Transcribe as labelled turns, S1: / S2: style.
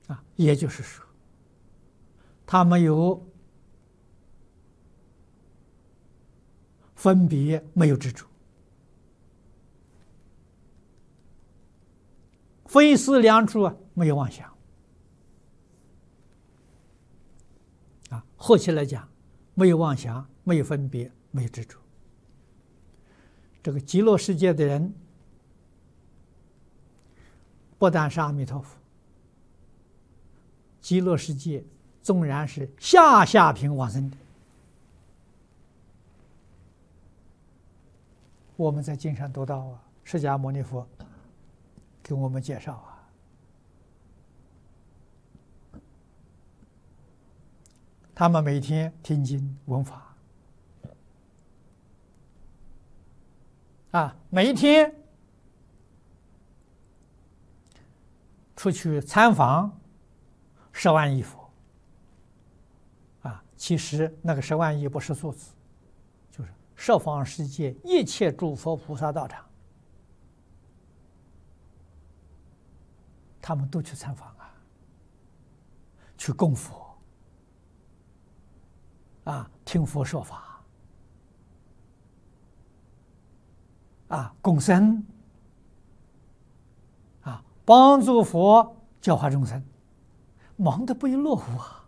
S1: 也就是说，他没有分别，没有执着，非思量处没有妄想。合起来讲，没有妄想，没有分别，没有执着。这个极乐世界的人，不但是阿弥陀佛，极乐世界纵然是下品往生的，我们在经上读到释迦牟尼佛给我们介绍他们每天听经闻法，每一天出去参访10万亿佛，其实那个10万亿不是数字，就是十方世界一切诸佛菩萨道场，他们都去参访去供佛。听佛说法，供僧，帮助佛教化众生，忙得不亦乐乎